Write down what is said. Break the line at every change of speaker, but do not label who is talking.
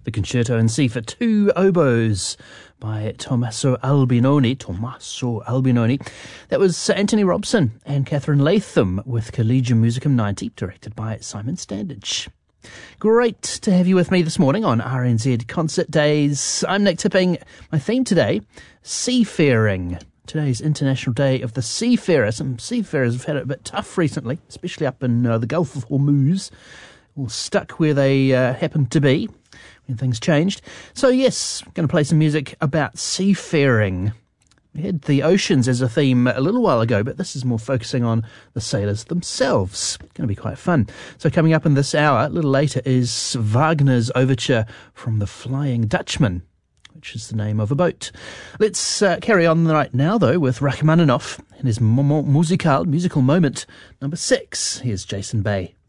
the Concerto in C for Two Oboes by Tommaso Albinoni. That was Anthony Robson and Catherine Latham with Collegium Musicum 90, directed by Simon Standage. Great to have you with me this morning on RNZ Concert Days. I'm Nick Tipping. My theme today, seafaring. Today's International Day of the Seafarer. Some seafarers have had it a bit tough recently, especially up in the Gulf of Hormuz, all stuck where they happened to be when things changed. So yes, I'm going to play some music about seafaring. We had the oceans as a theme a little while ago, but this is more focusing on the sailors themselves. It's going to be quite fun. So coming up in this hour, a little later, is Wagner's overture from The Flying Dutchman, which is the name of a boat. Let's carry on right now, though, with Rachmaninoff and his musical moment number 6. Here's Jason Bay.